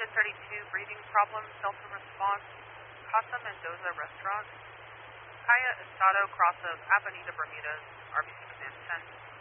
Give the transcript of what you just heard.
1032, breathing problems, Delta response, Casa Mendoza restaurant, Calle Estado, Cross of Avenida Bermudez, RBC Command 10.